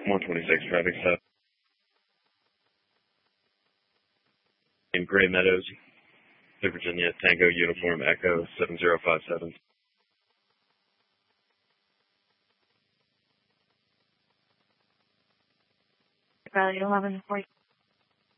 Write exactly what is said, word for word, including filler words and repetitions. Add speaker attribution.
Speaker 1: one twenty-six traffic stop. In Gray Meadows, Virginia, Tango Uniform Echo seven zero five seven.
Speaker 2: Valley eleven forty.